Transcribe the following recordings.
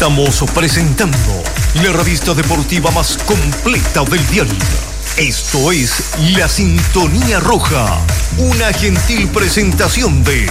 Estamos presentando la revista deportiva más completa del diario. Esto es La Sintonía Roja, una gentil presentación de...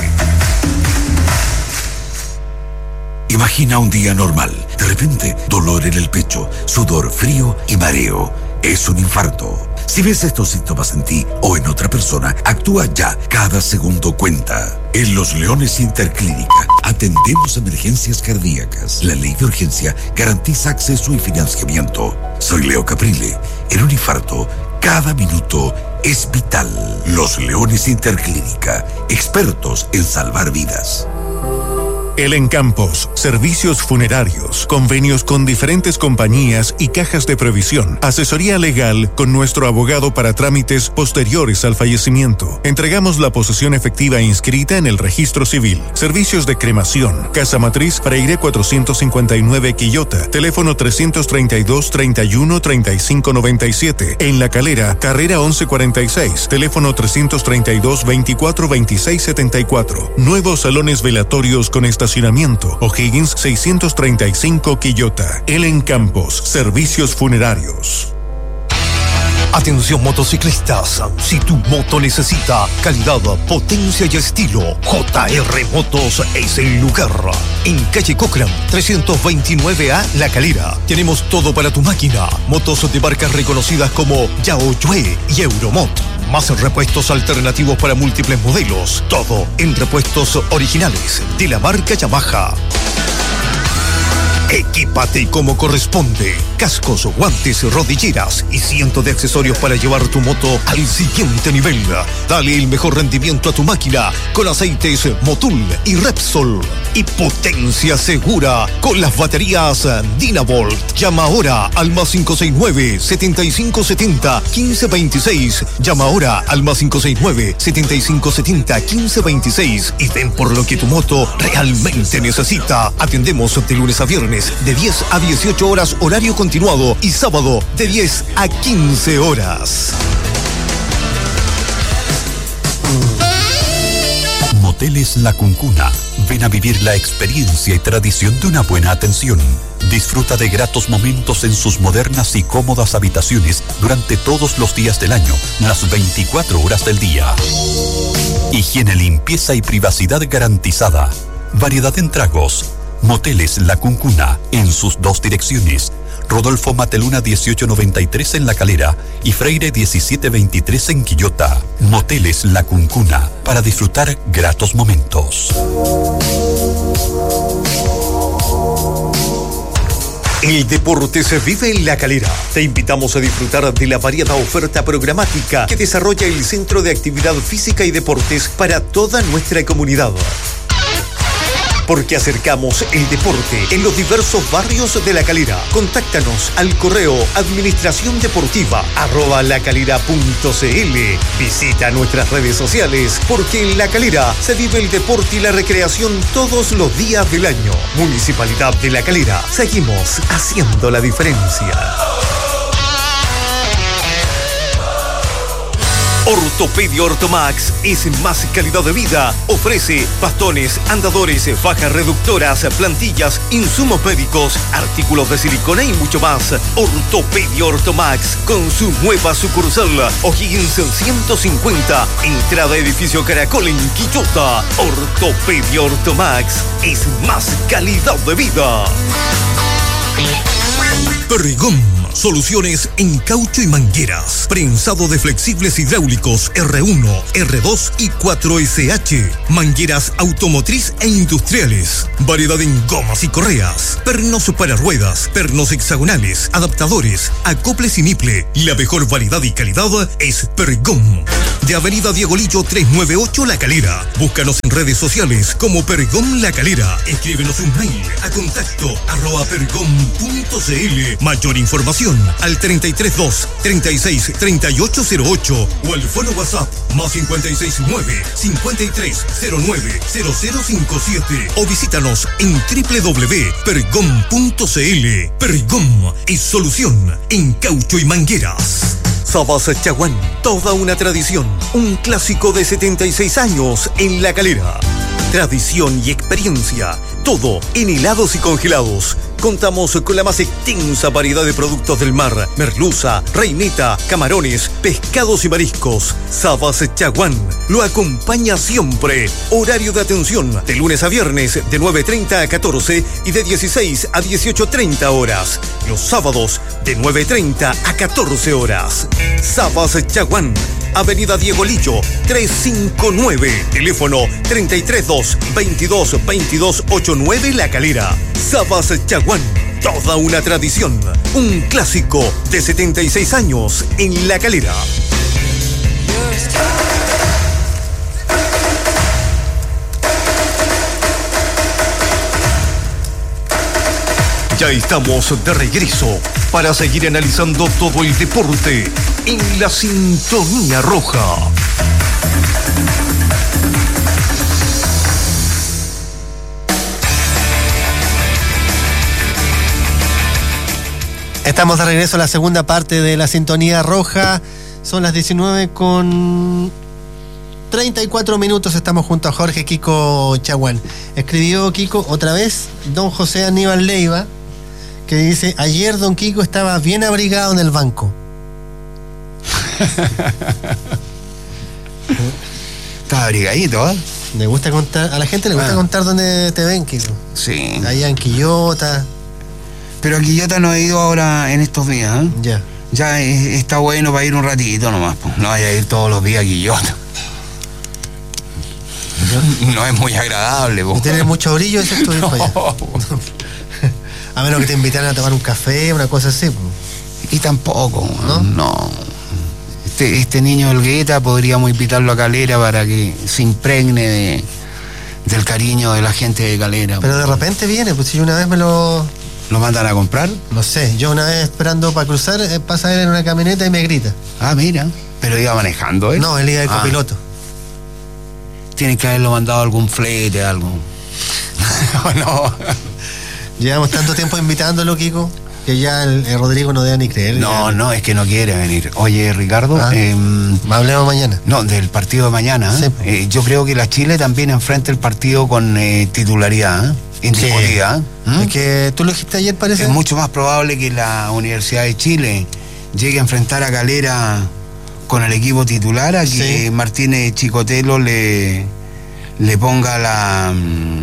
Imagina un día normal. De repente, dolor en el pecho, sudor frío y mareo. Es un infarto. Si ves estos síntomas en ti o en otra persona, actúa ya. Cada segundo cuenta. En Los Leones Interclínica atendemos emergencias cardíacas. La ley de urgencia garantiza acceso y financiamiento. Soy Leo Caprile. En un infarto, cada minuto es vital. Los Leones Interclínica, expertos en salvar vidas. Helen Campos, servicios funerarios, convenios con diferentes compañías y cajas de previsión, asesoría legal con nuestro abogado para trámites posteriores al fallecimiento. Entregamos la posesión efectiva inscrita en el registro civil. Servicios de cremación, Casa Matriz, Freire 459 Quillota, teléfono 332-31-3597. En La Calera, carrera 1146, teléfono 332-24-2674. Nuevos salones velatorios con estacionamiento, O'Higgins 635 Quillota. Helen Campos, servicios funerarios. Atención motociclistas, si tu moto necesita calidad, potencia y estilo, JR Motos es el lugar. En calle Cochrane, 329A, La Calera, tenemos todo para tu máquina. Motos de marcas reconocidas como Yaoyue y Euromot. Más repuestos alternativos para múltiples modelos. Todo en repuestos originales de la marca Yamaha. Equípate como corresponde. Cascos, guantes, rodilleras y cientos de accesorios para llevar tu moto al siguiente nivel. Dale el mejor rendimiento a tu máquina con aceites Motul y Repsol. Y potencia segura con las baterías Dynavolt. Llama ahora al más 569-7570-1526. Llama ahora al más 569-7570-1526 y ven por lo que tu moto realmente necesita. Atendemos de lunes a viernes de 10 a 18 horas horario continuado y sábado de 10 a 15 horas. Moteles La Cuncuna. Ven a vivir la experiencia y tradición de una buena atención. Disfruta de gratos momentos en sus modernas y cómodas habitaciones durante todos los días del año, las 24 horas del día. Higiene, limpieza y privacidad garantizada. Variedad en tragos. Moteles La Cuncuna, en sus dos direcciones. Rodolfo Mateluna 1893 en La Calera y Freire 1723 en Quillota. Moteles La Cuncuna, para disfrutar gratos momentos. El deporte se vive en La Calera. Te invitamos a disfrutar de la variada oferta programática que desarrolla el Centro de Actividad Física y Deportes para toda nuestra comunidad. Porque acercamos el deporte en los diversos barrios de La Calera. Contáctanos al correo administraciondeportiva@lacalera.cl. Visita nuestras redes sociales, porque en La Calera se vive el deporte y la recreación todos los días del año. Municipalidad de La Calera. Seguimos haciendo la diferencia. Ortopedia Ortomax es más calidad de vida. Ofrece bastones, andadores, fajas reductoras, plantillas, insumos médicos, artículos de silicona y mucho más. Ortopedia Ortomax con su nueva sucursal O'Higgins 150, entrada edificio Caracol en Quillota. Ortopedia Ortomax es más calidad de vida. Perdigón, soluciones en caucho y mangueras, prensado de flexibles hidráulicos R1, R2 y 4SH, mangueras automotriz e industriales, variedad en gomas y correas, pernos para ruedas, pernos hexagonales, adaptadores, acoples y niple. La mejor variedad y calidad es Perdigón. De Avenida Diego Lillo 398 La Calera. Búscanos en redes sociales como Perdigón La Calera. Escríbenos un mail a contacto@perdigón.cl. Mayor información al 332-363808 o al fono WhatsApp más 569-5309-0057 o visítanos en www.perdigón.cl. Perdigón es solución en caucho y mangueras. Sabas Chaguán, toda una tradición, un clásico de 76 años en La Calera. tradición y experiencia. Todo en helados y congelados. Contamos con la más extensa variedad de productos del mar: merluza, reineta, camarones, pescados y mariscos. Sabas Chaguán lo acompaña siempre. Horario de atención de lunes a viernes de 9:30 a 14 y de 16 a 18:30 horas. Los sábados de 9:30 a 14 horas. Sabas Chaguán, Avenida Diego Lillo, 359. Teléfono 332-22-2289 La Calera. Sabas Chaguán, toda una tradición. Un clásico de 76 años en La Calera. Ya estamos de regreso para seguir analizando todo el deporte en la Sintonía Roja. Estamos de regreso a la segunda parte de la Sintonía Roja. Son las 19:34. Estamos junto a Jorge Kiko Chaguán. Escribió Kiko otra vez don José Aníbal Leiva, que dice: ayer don Kiko estaba bien abrigado en el banco. Estaba abrigadito, ¿eh? Le gusta contar, a la gente le gusta contar dónde te ven, Kiko. Sí. Allá en Quillota. Pero a Quillota no he ido ahora en estos días, ¿eh? Ya. Ya está bueno para ir un ratito nomás, pues. No vaya a ir todos los días a Quillota. No es muy agradable, pues. ¿Tiene mucho brillo ese estudio? No. Allá. A menos que te invitaran a tomar un café, una cosa así, pues. Y tampoco, no. Este niño Elgueta podríamos invitarlo a Calera para que se impregne del cariño de la gente de Calera. Pero de repente viene, pues si yo una vez me lo mandan a comprar. No sé, yo una vez esperando para cruzar, pasa él en una camioneta y me grita. Ah, mira, pero iba manejando, ¿eh? No, él iba de copiloto. Tienen que haberlo mandado algún flete, algo. No. Llevamos tanto tiempo invitándolo, Kiko, que ya el Rodrigo no debe ni creer. No, es que no quiere venir. Oye, Ricardo, hablemos mañana. No, del partido de mañana. Sí. Yo creo que la Chile también enfrenta el partido con titularidad, indiscutida. Sí. Es que tú lo dijiste ayer, parece. Es mucho más probable que la Universidad de Chile llegue a enfrentar a Calera con el equipo titular a que Martínez Chicotelo le ponga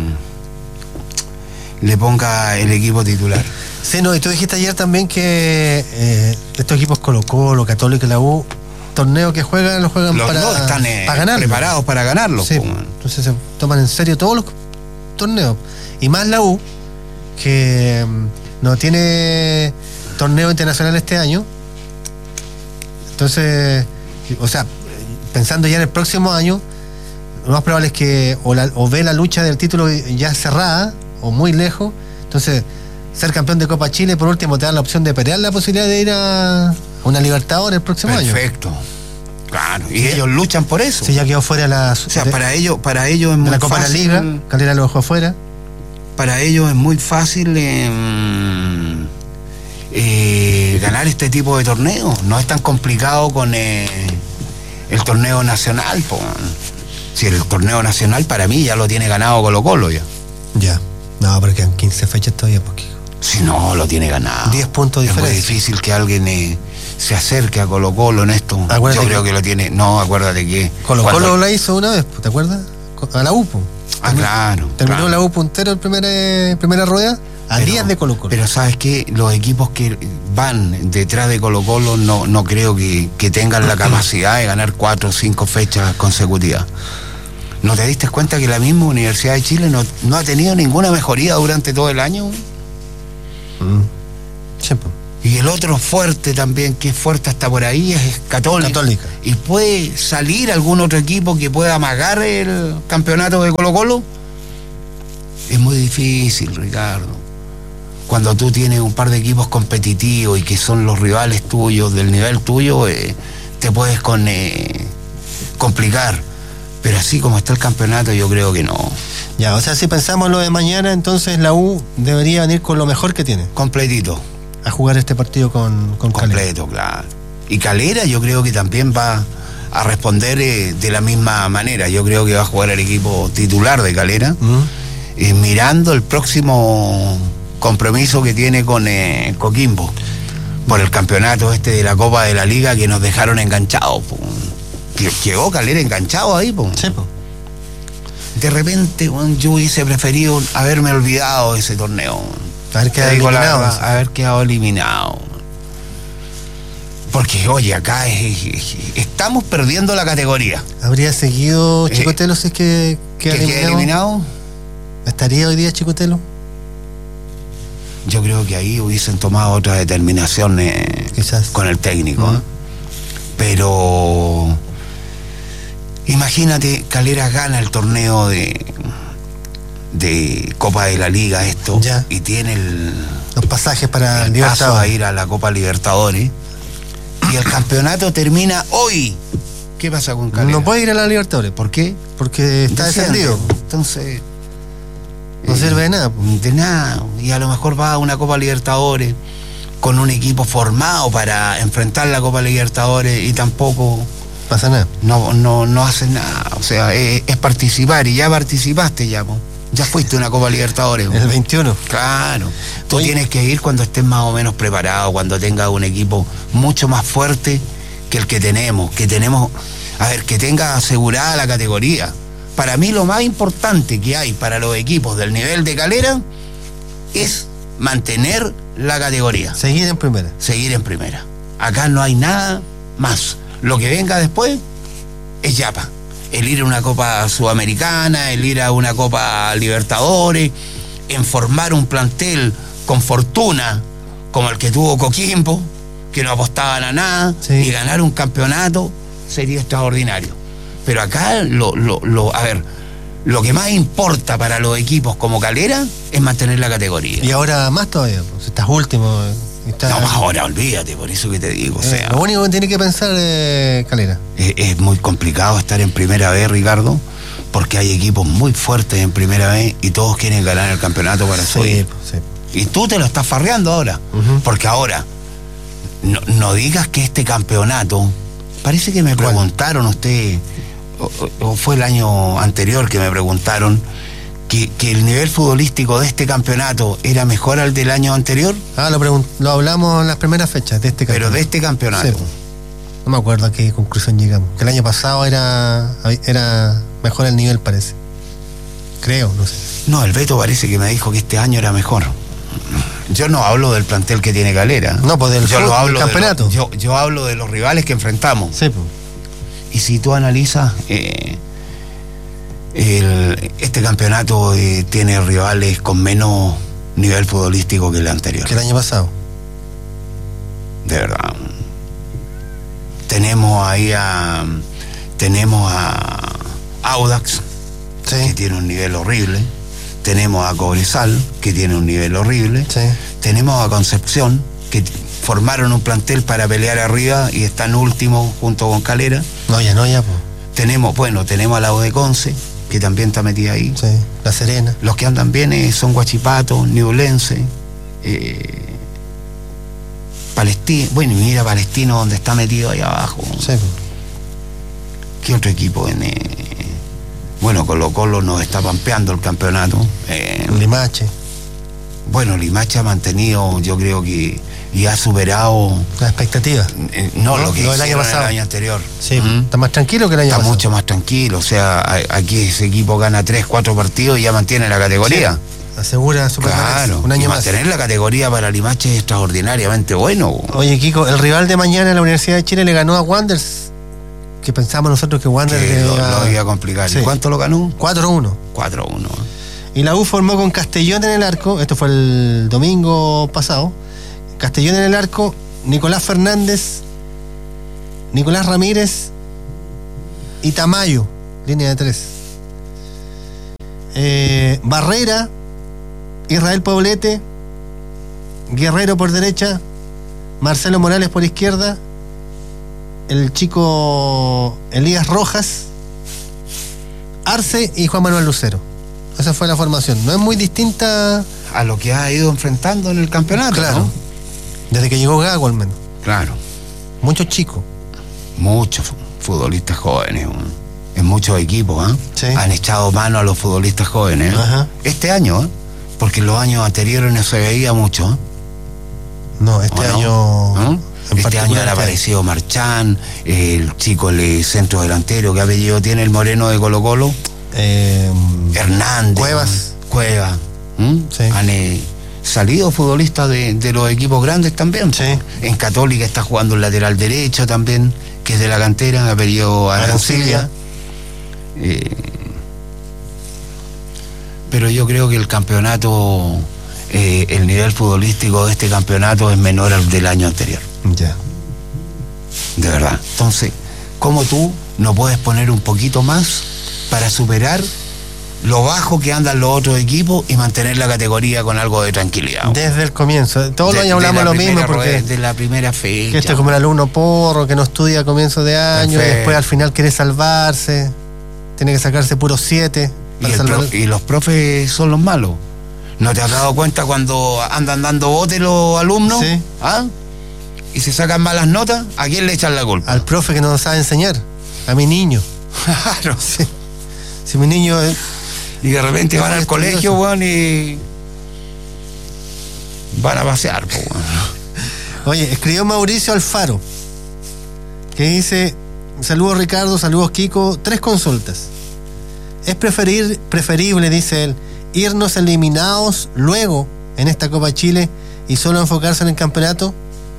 el equipo titular. Sí, no, y tú dijiste ayer también que estos equipos Colo-Colo, Católica y la U, torneos que juegan, los juegan para ganar. Preparados para ganarlos. Sí, entonces se toman en serio todos los torneos. Y más la U, que no tiene torneo internacional este año. Entonces, o sea, pensando ya en el próximo año, lo más probable es que o ve la lucha del título ya cerrada o muy lejos. Entonces, ser campeón de Copa Chile, por último, te dan la opción de pelear la posibilidad de ir a una Libertadores el próximo año. Perfecto. Claro, y ellos luchan por eso. Sí, ya quedó fuera o sea, para ellos es muy la Copa fácil. De la Liga, Calera lo dejó afuera. Para ellos es muy fácil ganar este tipo de torneos. No es tan complicado con el torneo nacional, po. Si el torneo nacional para mí ya lo tiene ganado Colo-Colo ya. Ya. No, pero quedan 15 fechas todavía, porque si no, lo tiene ganado. 10 puntos de diferencia. Es muy difícil que alguien se acerque a Colo-Colo en esto. Acuérdate, yo creo que lo tiene. No, acuérdate que Colo-Colo la hizo una vez, ¿te acuerdas? A la UPO. Claro. Terminó la U puntero en primera rueda a días de Colo-Colo. Pero ¿sabes qué? Los equipos que van detrás de Colo-Colo no creo que tengan la capacidad de ganar 4 o 5 fechas consecutivas. ¿No te diste cuenta que la misma Universidad de Chile no ha tenido ninguna mejoría durante todo el año? Sí, pues. Y el otro fuerte también, que es fuerte hasta por ahí, es Católica. ¿Y puede salir algún otro equipo que pueda amagar el campeonato de Colo-Colo? Es muy difícil, Ricardo. Cuando tú tienes un par de equipos competitivos y que son los rivales tuyos, del nivel tuyo, te puedes complicar. Pero así como está el campeonato, yo creo que no. Ya, o sea, si pensamos lo de mañana, entonces la U debería venir con lo mejor que tiene. Completito. A jugar este partido con completo, Calera. Claro. Y Calera yo creo que también va a responder de la misma manera. Yo creo que va a jugar el equipo titular de Calera, mirando el próximo compromiso que tiene con Coquimbo por el campeonato de la Copa de la Liga, que nos dejaron enganchados. Llegó Calera enganchado ahí. Sí, de repente, yo hubiese preferido haberme olvidado de ese torneo. Haber quedado eliminado. Porque, oye, acá estamos perdiendo la categoría. ¿Habría seguido Chicotelo si es que queda eliminado? ¿Estaría hoy día Chicotelo? Yo creo que ahí hubiesen tomado otra determinación con el técnico. Pero imagínate, Calera gana el torneo de Copa de la Liga y tiene los pasajes para el paso a ir a la Copa Libertadores, y el campeonato termina hoy. ¿Qué pasa con Calera? No puede ir a la Libertadores. ¿Por qué? Porque está descendido. Entonces no sirve de nada. De nada. Y a lo mejor va a una Copa Libertadores con un equipo formado para enfrentar la Copa Libertadores y tampoco pasa nada. No haces nada. O sea, es participar, y ya participaste ya fuiste a una Copa Libertadores. El 21. Claro. Tú tienes que ir cuando estés más o menos preparado, cuando tengas un equipo mucho más fuerte que el que tenemos. Que tenga asegurada la categoría. Para mí lo más importante que hay para los equipos del nivel de Calera es mantener la categoría. Seguir en primera. Acá no hay nada más. Lo que venga después es yapa. El ir a una Copa Sudamericana, el ir a una Copa Libertadores, en formar un plantel con fortuna como el que tuvo Coquimbo, que no apostaban a nada, y ganar un campeonato sería extraordinario. Pero acá lo que más importa para los equipos como Calera es mantener la categoría. Y ahora más todavía, pues estás último. No, más ahora olvídate, por eso que te digo. O sea, lo único que tiene que pensar Calera. Es muy complicado estar en primera vez, Ricardo, porque hay equipos muy fuertes en primera vez y todos quieren ganar el campeonato para subir. Y tú te lo estás farreando ahora, porque ahora no digas que este campeonato, parece que me preguntaron usted, o fue el año anterior que me preguntaron, que el nivel futbolístico de este campeonato era mejor al del año anterior. Lo hablamos en las primeras fechas de este campeonato. Pero de este campeonato. Sí. No me acuerdo a qué conclusión llegamos. Que el año pasado era mejor el nivel, parece. Creo, no sé. No, el Beto parece que me dijo que este año era mejor. Yo no hablo del plantel que tiene Calera. No, pues del campeonato. Yo hablo de los rivales que enfrentamos. Sí, pues. Y si tú analizas, este campeonato tiene rivales con menos nivel futbolístico que el anterior. Que el año pasado. De verdad. Tenemos a Audax, que tiene un nivel horrible. Tenemos a Cobresal, que tiene un nivel horrible. Tenemos a Concepción, que formaron un plantel para pelear arriba y están últimos junto con Calera. Ya pues. Tenemos a la U de Conce, que también está metida ahí. Sí, La Serena. Los que andan bien son Huachipato, Ñublense, Palestino. Bueno, y mira Palestino donde está metido ahí abajo. Sí. ¿Qué otro equipo viene? Bueno, Colo-Colo nos está pampeando el campeonato. Limache. Bueno, Limache ha mantenido, yo creo que, y ha superado la expectativa. Lo que el año pasado. El año anterior. Sí, está más tranquilo que el año pasado. Está mucho más tranquilo. O sea, aquí ese equipo gana 3-4 partidos y ya mantiene la categoría. Sí. Asegura su permanencia un año más. Mantener la categoría para Limache es extraordinariamente bueno. Oye, Kiko, el rival de mañana en la Universidad de Chile le ganó a Wanderers, que pensamos nosotros que Wanderers lo iba a complicar. Sí. ¿Y cuánto lo ganó? 4-1. 4-1. Y la U formó con Castellón en el arco, esto fue el domingo pasado. Castellón en el arco, Nicolás Fernández, Nicolás Ramírez y Tamayo, línea de 3. Barrera, Israel Poblete, Guerrero por derecha, Marcelo Morales por izquierda, el chico Elías Rojas, Arce y Juan Manuel Lucero. Esa fue la formación. No es muy distinta a lo que ha ido enfrentando en el campeonato. Claro. ¿No? Desde que llegó Gago al menos. Claro. Muchos chicos. Muchos. futbolistas jóvenes, en muchos equipos, Sí. Han echado mano a los futbolistas jóvenes. Ajá. Este año, porque en los años anteriores no se veía mucho. No, este ¿O no? año. ¿Mm? Este año han aparecido Marchán, el chico, el centro delantero, ¿qué apellido tiene el moreno de Colo Colo? Hernández. Cuevas. Sí. Han salido futbolistas de los equipos grandes también. Sí. En Católica está jugando el lateral derecho también, que es de la cantera, apellido Arancibia. Pero yo creo que el campeonato, el nivel futbolístico de este campeonato es menor al del año anterior. Ya. De verdad. Entonces, ¿cómo tú no puedes poner un poquito más para superar lo bajo que andan los otros equipos y mantener la categoría con algo de tranquilidad? Desde el comienzo. Todos los años hablamos lo mismo, porque de la primera fecha. que esto es como el alumno porro que no estudia a comienzo de año. Perfecto. Y después al final quiere salvarse. Tiene que sacarse puros 7. Y los profes son los malos. ¿No te has dado cuenta cuando andan dando bote los alumnos? Sí. ¿Ah? Y se sacan malas notas, ¿a quién le echan la culpa? Al profe que no sabe enseñar. A mi niño. Claro. Sí. Si mi niño. Y de repente van al colegio, weón, y van a pasear, po, weón. Oye, escribió Mauricio Alfaro, que dice: saludos Ricardo, saludos Kiko, 3 consultas. ¿Es preferible, dice él, irnos eliminados luego en esta Copa Chile y solo enfocarse en el campeonato?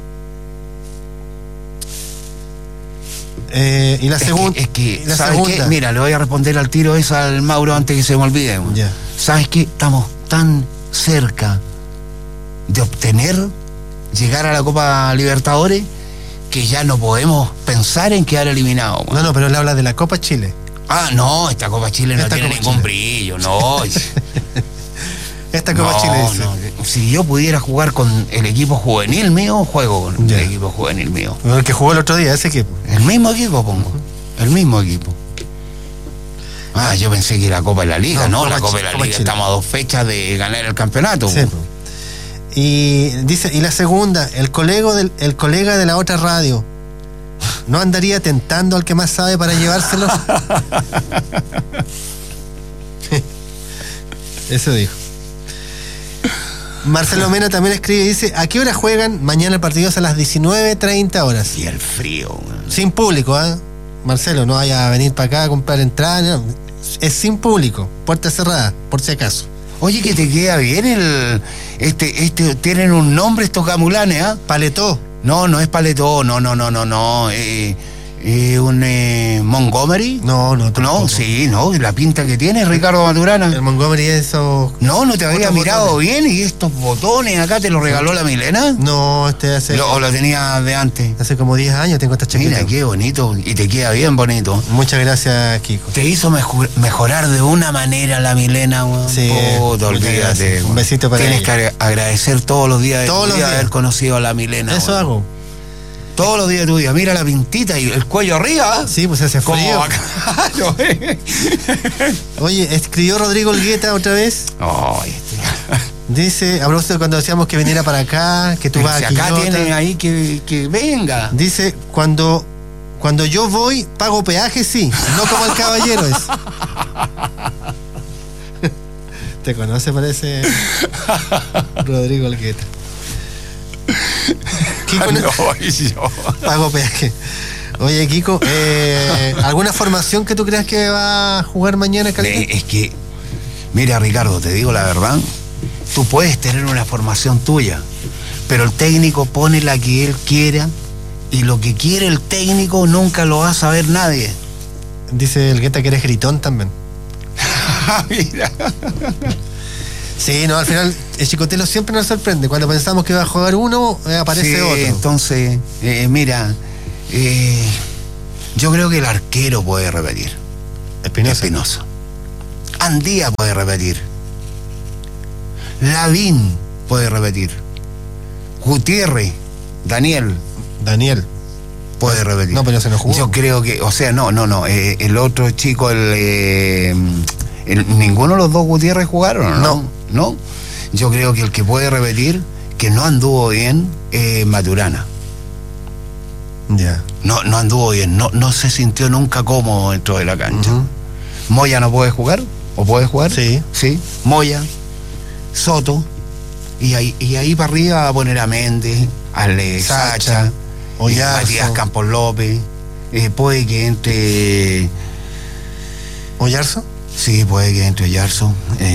Y la segunda. Es que ¿sabes qué? Mira, le voy a responder al tiro esa al Mauro antes que se me olvide. Ya. ¿Sabes qué? Estamos tan cerca de llegar a la Copa Libertadores, que ya no podemos pensar en quedar eliminados. No, pero él habla de la Copa Chile. Ah, no, esta Copa Chile no tiene ningún brillo, no. Esta Copa Chile dice. No. Si yo pudiera jugar con el equipo juvenil mío, juego con el equipo juvenil mío. El que jugó el otro día, ese equipo. El mismo equipo pongo. El mismo equipo. Ah, yo pensé que era Copa de la Liga. No, la Copa de la Liga. Chile. Estamos a 2 fechas de ganar el campeonato. Sí. Y dice, y la segunda, el colega de la otra radio, ¿no andaría tentando al que más sabe para llevárselo? Eso dijo. Marcelo Mena también escribe y dice: ¿a qué hora juegan? Mañana el partido es a las 19:30 horas. Y el frío, man. Sin público, ¿eh? Marcelo, no vaya a venir para acá a comprar entradas, no. Es sin público, puerta cerrada, por si acaso. Oye, que te queda bien tienen un nombre estos gamulanes, ¿ah? Paletó. No es Paletó, no. Un Montgomery. No, tampoco. Sí, la pinta que tiene Ricardo Maturana. El Montgomery eso. No te había mirado botones. bien, y estos botones acá te los regaló la Milena. No, hace. ¿O lo tenía de antes? Hace como 10 años tengo esta chaqueta. Mira, qué bonito, y te queda bien bonito. Muchas gracias, Kiko. Te hizo mejorar de una manera la Milena, weón. Sí, olvídate. Un besito para Tienes ella. que agradecer todos los días de tu vida haber conocido a la Milena. Eso weón. hago. Todos los días de tu vida. Mira la pintita y el cuello arriba. Sí, pues hace frío. Claro, Oye, escribió Rodrigo Olgueta otra vez. Dice, a propósito de cuando decíamos que viniera para acá, que tú vas a acá tienen ahí que venga. Dice, cuando yo voy, pago peaje, sí. No como el caballero es. ¿Te conoce, parece? Rodrigo Olgueta. Kiko, no, yo. Pago peaje. Oye, Kiko, ¿alguna formación que tú creas que va a jugar mañana, Caleta? Es que, mira, Ricardo, te digo la verdad, tú puedes tener una formación tuya, pero el técnico pone la que él quiera, y lo que quiere el técnico nunca lo va a saber nadie. Dice el Gueta que eres gritón también. Mira. Sí, no, al final el Chicotelo siempre nos sorprende. Cuando pensamos que va a jugar uno, aparece otro. Entonces, mira, yo creo que el arquero puede repetir. Espinosa. Andía puede repetir. Lavín puede repetir. Gutiérrez, Daniel puede repetir. No, pero se nos jugó. Yo creo que, el otro chico, ninguno de los dos Gutiérrez jugaron, ¿no? Yo creo que el que puede repetir, que no anduvo bien, Maturana. Ya. No anduvo bien, no se sintió nunca cómodo dentro de la cancha. Moya no puede jugar, ¿o puede jugar? Sí. Moya, Soto, y ahí para arriba va a poner a Méndez, a Sacha, Matías Campos López, puede que entre... ¿Oyarzo? Sí, puede que entre Oyarzo.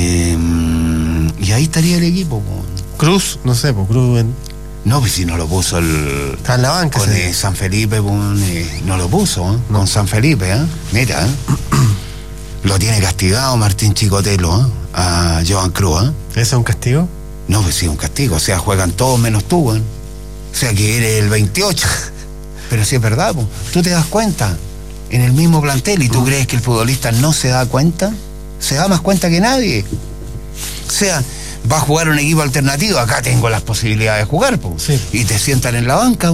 Y ahí estaría el equipo. Cruz, no sé, pues Cruz... No, pues si no lo puso está en la banca. Con San Felipe, no lo puso, no. Con San Felipe, mira, lo tiene castigado Martín Chicotelo, a Joan Cruz. ¿Eso es un castigo? No, pues sí, un castigo, o sea, juegan todos menos tú, o sea que eres el 28. Pero sí es verdad, tú te das cuenta, en el mismo plantel, y tú crees que el futbolista no se da cuenta, se da más cuenta que nadie. O sea, va a jugar un equipo alternativo, acá tengo las posibilidades de jugar, sí. Y te sientan en la banca,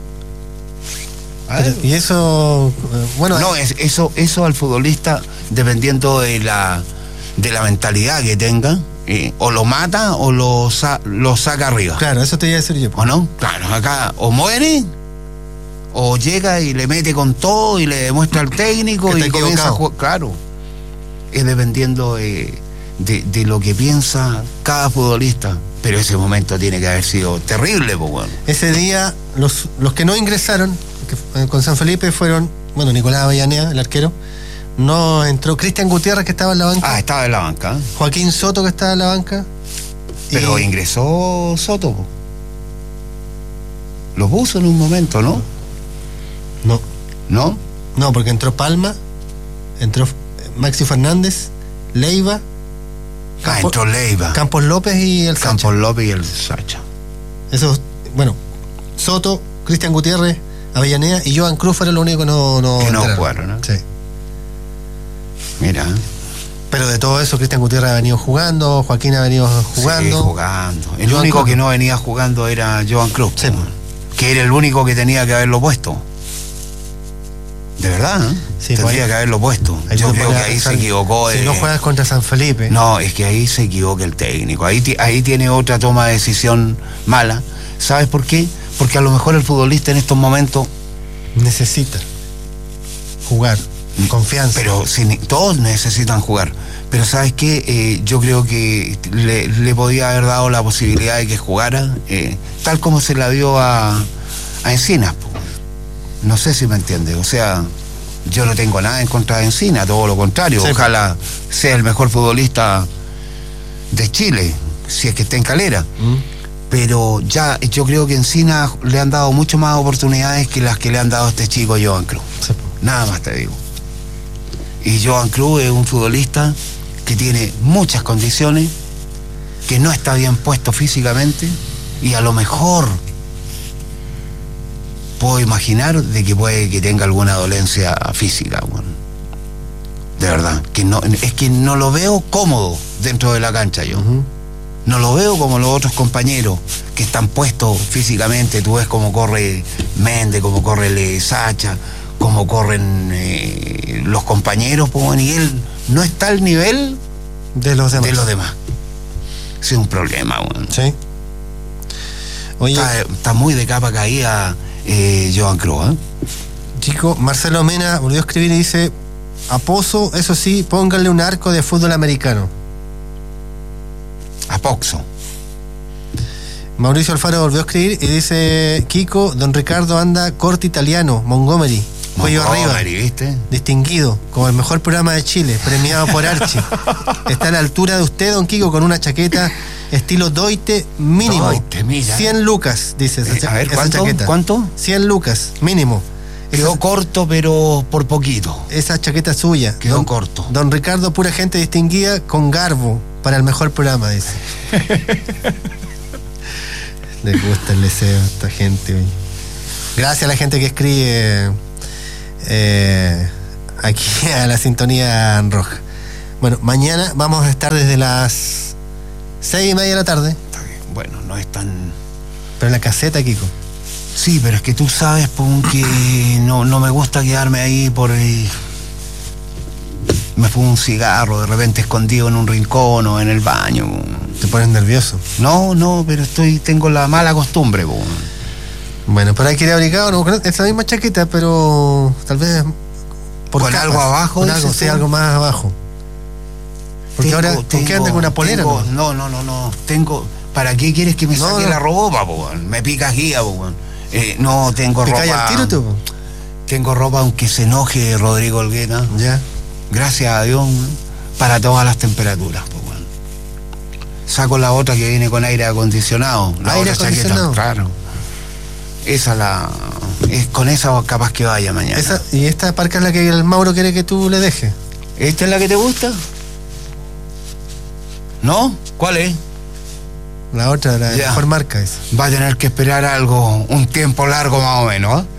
y eso, bueno... No, eso al futbolista, dependiendo de la mentalidad que tenga, o lo mata o lo saca arriba. Claro, eso te iba a decir yo. ¿O no? Claro, acá o muere, o llega y le mete con todo y le demuestra al técnico y comienza a jugar. Claro, es dependiendo de lo que piensa cada futbolista, pero ese momento tiene que haber sido terrible, pues bueno. Ese día los que no ingresaron con San Felipe fueron, bueno, Nicolás Avellaneda, el arquero, no entró Cristian Gutiérrez, que estaba en la banca. Estaba en la banca. Joaquín Soto, que estaba en la banca. Pero ingresó Soto, lo puso en un momento, ¿no? No, porque entró Palma, entró Maxi Fernández, Leiva. Entró Leiva, Campos López y el Sacha. Eso, bueno, Soto, Cristian Gutiérrez, Avellaneda y Joan Cruz fueron los únicos que no jugaron, ¿no? Sí. Mira. Pero de todo eso, Cristian Gutiérrez ha venido jugando, Joaquín ha venido jugando. Sí, jugando. El único que no venía jugando era Joan Cruz, sí, que era el único que tenía que haberlo puesto. De verdad, ¿eh? Sí, tendría que haberlo puesto. Yo creo que ahí se equivocó. Si no juegas contra San Felipe. No, es que ahí se equivoca el técnico. Ahí tiene otra toma de decisión mala. ¿Sabes por qué? Porque a lo mejor el futbolista en estos momentos necesita jugar, confianza. Pero todos necesitan jugar. Pero ¿sabes qué? Yo creo que le podía haber dado la posibilidad de que jugara, tal como se la dio a Encinas. No sé si me entiende. O sea, yo no tengo nada en contra de Encinas, todo lo contrario. Sí. Ojalá sea el mejor futbolista de Chile, si es que está en Calera. Pero ya yo creo que Encinas le han dado mucho más oportunidades que las que le han dado a este chico Joan Cruz. Sí. Nada más te digo. Y Joan Cruz es un futbolista que tiene muchas condiciones, que no está bien puesto físicamente, y a lo mejor puedo imaginar de que puede que tenga alguna dolencia física, bueno. De verdad, es que no lo veo cómodo dentro de la cancha yo. No lo veo como los otros compañeros que están puestos físicamente. Tú ves cómo corre Méndez, cómo corre Sacha, cómo corren los compañeros, y él no está al nivel de los demás. Ese es un problema, bueno. Sí. Oye, está muy de capa caída Joan Cruz, Chico, Marcelo Mena volvió a escribir y dice: a Pozo, eso sí, pónganle un arco de fútbol americano. A Poxo. Mauricio Alfaro volvió a escribir y dice: Kiko, don Ricardo anda corte italiano, Montgomery, cuello arriba, ¿viste? Distinguido, como el mejor programa de Chile, premiado por Archie. Está a la altura de usted, don Kiko, con una chaqueta estilo Doite mínimo. Doite, mira. 100 lucas, dice esa, a ver, esa chaqueta. ¿Cuánto? 100 lucas, mínimo. Quedó corto, pero por poquito. Esa chaqueta es suya. Quedó corto. Don Ricardo, pura gente distinguida con garbo para el mejor programa, dice. Le gusta el deseo a esta gente. Gracias a la gente que escribe aquí a la sintonía roja. Bueno, mañana vamos a estar desde las 6:30 de la tarde. Está bien. Bueno, no es tan... Pero en la caseta, Kiko. Sí, pero es que tú sabes, que no me gusta quedarme ahí por... Me fumo un cigarro de repente escondido en un rincón o en el baño. ¿Te pones nervioso? No, pero tengo la mala costumbre. Bueno, pero hay que ir abrigado, no, con esa misma chaqueta, pero tal vez con capas, algo abajo. Con algo, sí, algo más abajo. Porque ahora, ¿con qué andas con una polera? No. Tengo. ¿Para qué quieres que me saque la ropa, po? Me picas guía, po. No tengo ropa. ¿Te cae al tiro tú? Tengo ropa aunque se enoje Rodrigo Olgueta. Ya. Gracias a Dios, para todas las temperaturas, po. Saco la otra que viene con aire acondicionado. La ¿Aire otra acondicionado? Chaqueta, claro. Con esa capaz que vaya mañana. ¿Y esta parca es la que el Mauro quiere que tú le dejes? ¿Esta es la que te gusta? ¿No? ¿Cuál es? La otra, la mejor marca esa. Va a tener que esperar un tiempo largo más o menos, ¿eh?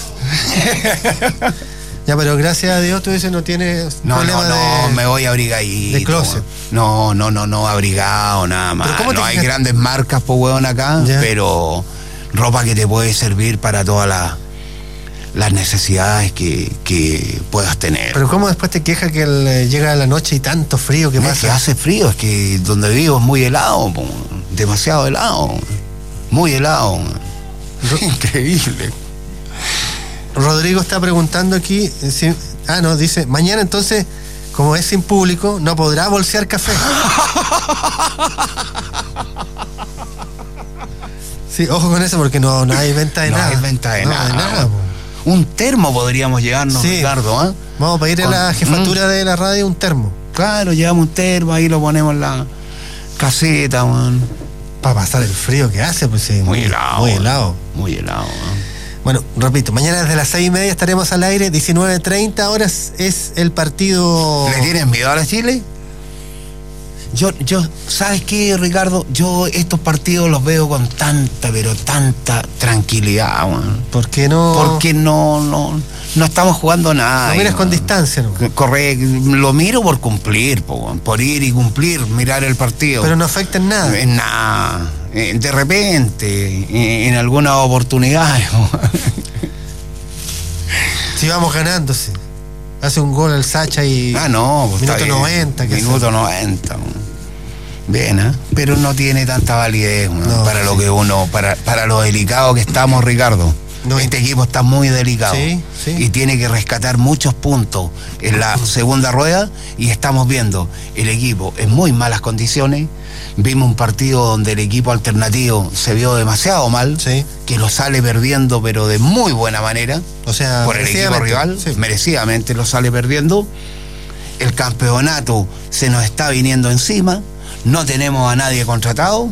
Ya, pero gracias a Dios tú dices no tienes problema me voy abrigadito. De closet. No, abrigado, nada más. No hay grandes marcas, pues, weón, acá, pero ropa que te puede servir para todas las necesidades que puedas tener. Pero ¿cómo después te quejas que llega la noche y tanto frío que pasa? Es que hace frío, es que donde vivo es muy helado, po, demasiado helado, muy helado. Increíble. Rodrigo está preguntando aquí, dice, mañana entonces, como es sin público, no podrá bolsear café. Sí, ojo con eso porque no hay venta de nada. No hay venta de nada. Un termo podríamos llevarnos, sí. Ricardo, ¿eh? Vamos a pedirle a la jefatura de la radio un termo. Claro, llevamos un termo, ahí lo ponemos en la caseta, man. Para pasar el frío que hace, pues sí. Muy helado. Muy helado, ¿no? Bueno, repito, mañana desde las 6:30 estaremos al aire, 19:30 horas es el partido. ¿Le tienes miedo a la Chile? Yo, ¿sabes qué, Ricardo? Yo estos partidos los veo con tanta tranquilidad, man. ¿Por qué no? Porque no estamos jugando nada. Lo miras con distancia, ¿no? Correcto, lo miro por cumplir, por ir y cumplir, mirar el partido. Pero no afecta en nada. En nada. De repente, en algunas oportunidades. Si vamos ganando, sí. Hace un gol el Sacha y. Pues minuto 90. Minuto 90. Bien, ¿eh? Pero no tiene tanta validez, ¿no? Para lo que para lo delicado que estamos, Ricardo. Este equipo está muy delicado. Sí. Y tiene que rescatar muchos puntos en la segunda rueda. Y estamos viendo el equipo en muy malas condiciones. Vimos un partido donde el equipo alternativo se vio demasiado mal, que lo sale perdiendo, pero de muy buena manera. O sea, por el equipo rival, merecidamente lo sale perdiendo. El campeonato se nos está viniendo encima, no tenemos a nadie contratado,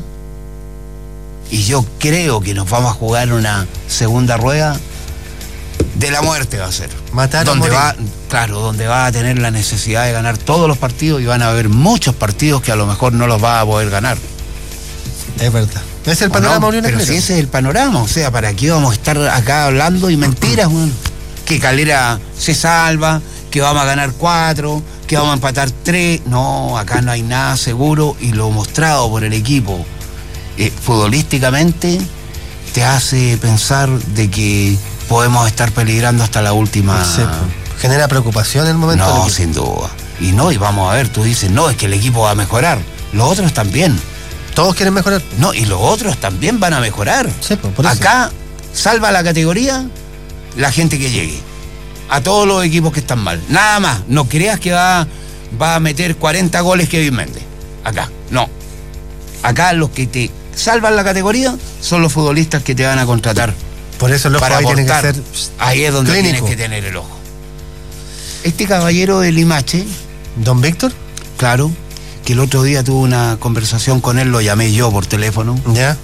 y yo creo que nos vamos a jugar una segunda rueda de la muerte, va a ser. Matar donde va a tener la necesidad de ganar todos los partidos, y van a haber muchos partidos que a lo mejor no los va a poder ganar. Es verdad. Ese es el panorama, pero si ese es el panorama, o sea, ¿para qué vamos a estar acá hablando y mentiras, bueno? Que Calera se salva, que vamos a ganar 4, que vamos a empatar 3. No, acá no hay nada seguro, y lo mostrado por el equipo futbolísticamente te hace pensar de que podemos estar peligrando hasta la última. Sí, genera preocupación en el momento. No, sin duda. Y vamos a ver, tú dices, no, es que el equipo va a mejorar. Los otros también. Todos quieren mejorar. No, y los otros también van a mejorar. Sí, por eso. Acá salva la categoría la gente que llegue. A todos los equipos que están mal. Nada más. No creas que va a meter 40 goles Kevin Méndez. Acá, no. Acá los que te salvan la categoría son los futbolistas que te van a contratar. Por eso el ojo ahí tiene que ser ahí es donde clínico. Tienes que tener el ojo. Este caballero de Limache, ¿Don Víctor? Claro, que el otro día tuve una conversación con él, lo llamé yo por teléfono. Ya.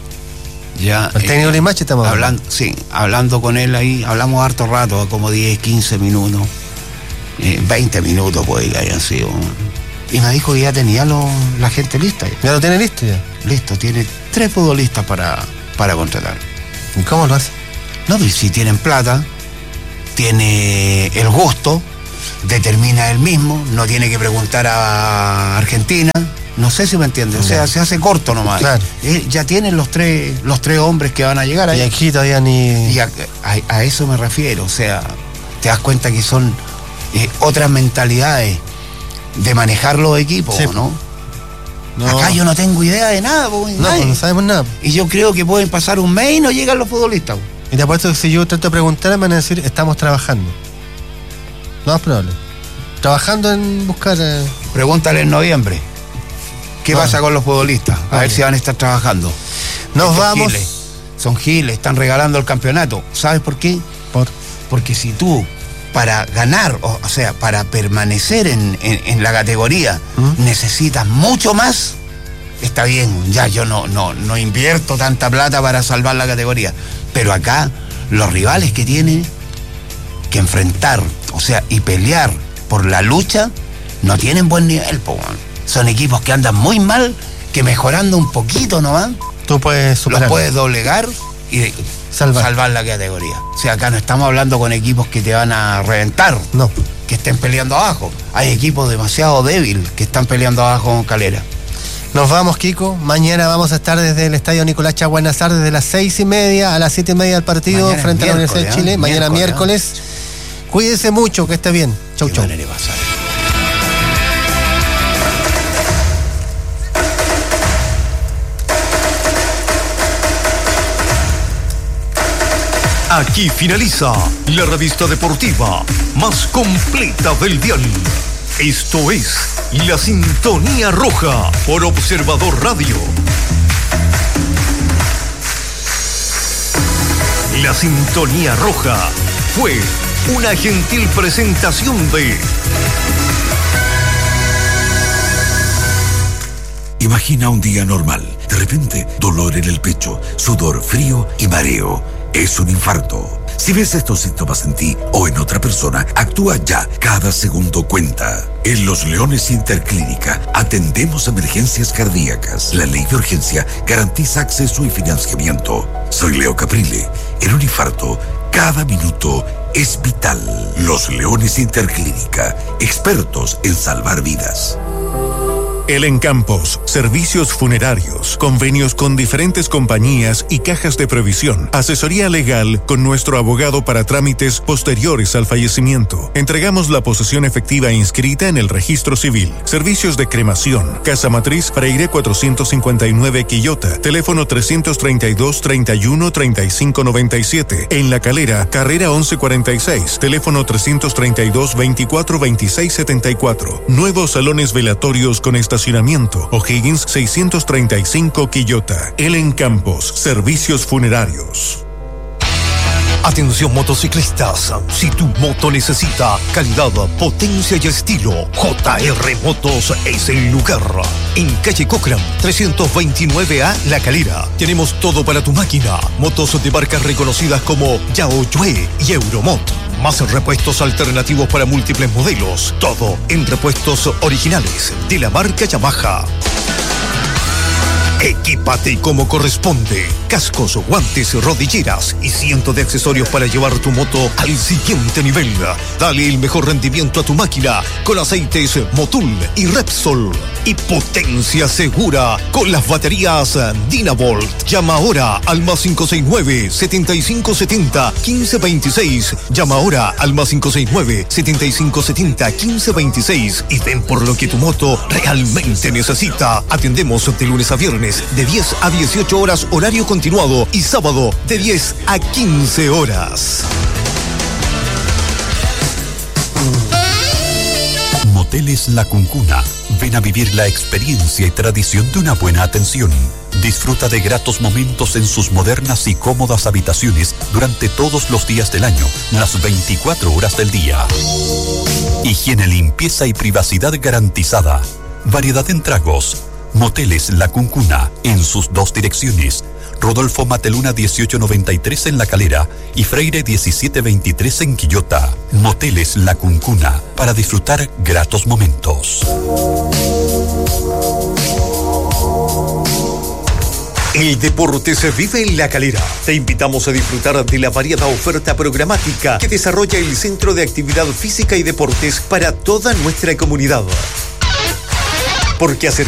¿El técnico de Limache estamos hablando? Sí, hablando con él ahí, hablamos harto rato, como 10, 15 minutos, 20 minutos puede que hayan sido. Y me dijo que ya tenía la gente lista. ¿Ya lo tiene listo ya? Listo, tiene 3 futbolistas para contratar. ¿Y cómo lo hace? No, pues si tienen plata, tiene el gusto, determina él mismo, no tiene que preguntar a Argentina. No sé si me entiendes, o sea, se hace corto nomás. Claro. Ya tienen los tres hombres que van a llegar ahí. Y aquí todavía ni. Y a eso me refiero, o sea, te das cuenta que son otras mentalidades de manejar los equipos, sí, ¿no? No. Acá yo no tengo idea de nada, no sabemos nada. Y yo creo que pueden pasar un mes y no llegan los futbolistas. Y te apuesto que si yo trato de preguntar, me van a decir, estamos trabajando. No es probable. Trabajando en buscar... Pregúntale en noviembre. ¿Qué pasa con los futbolistas? A ver si van a estar trabajando. Nos vamos. Son giles, están regalando el campeonato. ¿Sabes por qué? Porque si tú, para ganar, o sea, para permanecer en la categoría, necesitas mucho más, está bien, ya yo no invierto tanta plata para salvar la categoría. Pero acá, los rivales que tienen que enfrentar, o sea, y pelear por la lucha, no tienen buen nivel, son equipos que andan muy mal, que mejorando un poquito nomás, tú puedes superar. Los puedes doblegar y salvar la categoría. O sea, acá no estamos hablando con equipos que te van a reventar, no, que estén peleando abajo. Hay equipos demasiado débiles que están peleando abajo con Calera. Nos vamos, Kiko. Mañana vamos a estar desde el Estadio Nicolás Chaguanazar desde las 6:30 a las 7:30 del partido frente a la Universidad de Chile. Mañana miércoles. Cuídense mucho, que esté bien. Chau, chau. Aquí finaliza la revista deportiva más completa del dial. Esto es La Sintonía Roja por Observador Radio. La Sintonía Roja fue una gentil presentación de... Imagina un día normal. De repente, dolor en el pecho, sudor frío y mareo. Es un infarto. Si ves estos síntomas en ti o en otra persona, actúa ya. Cada segundo cuenta. En Los Leones Interclínica atendemos emergencias cardíacas. La ley de urgencia garantiza acceso y financiamiento. Soy Leo Caprile. En un infarto, cada minuto es vital. Los Leones Interclínica, expertos en salvar vidas. El Encampos, servicios funerarios, convenios con diferentes compañías y cajas de previsión, asesoría legal con nuestro abogado para trámites posteriores al fallecimiento. Entregamos la posesión efectiva inscrita en el registro civil. Servicios de cremación, Casa Matriz, Freire 459 Quillota, teléfono 332-31-3597. En La Calera, carrera 1146, teléfono 332-24-2674. Nuevos salones velatorios con estacionamiento. O'Higgins 635 Quillota. El Encampos, servicios funerarios. Atención motociclistas, si tu moto necesita calidad, potencia y estilo, JR Motos es el lugar. En calle Cochran, 329A La Calera, tenemos todo para tu máquina. Motos de marcas reconocidas como Yaoyue y Euromot. Más repuestos alternativos para múltiples modelos. Todo en repuestos originales de la marca Yamaha. Equípate como corresponde. Cascos, guantes, rodilleras y cientos de accesorios para llevar tu moto al siguiente nivel. Dale el mejor rendimiento a tu máquina con aceites Motul y Repsol. Y potencia segura con las baterías Dynavolt. Llama ahora al más 569-7570-1526. Llama ahora al más 569-7570-1526 y ven por lo que tu moto realmente necesita. Atendemos de lunes a viernes de 10 a 18 horas horario continuado y sábado de 10 a 15 horas. Moteles La Cuncuna. Ven a vivir la experiencia y tradición de una buena atención. Disfruta de gratos momentos en sus modernas y cómodas habitaciones durante todos los días del año, las 24 horas del día. Higiene, limpieza y privacidad garantizada. Variedad en tragos. Moteles La Cuncuna, en sus dos direcciones. Rodolfo Mateluna 1893 en La Calera y Freire 1723 en Quillota. Moteles La Cuncuna, para disfrutar gratos momentos. El deporte se vive en La Calera. Te invitamos a disfrutar de la variada oferta programática que desarrolla el Centro de Actividad Física y Deportes para toda nuestra comunidad. Porque hacer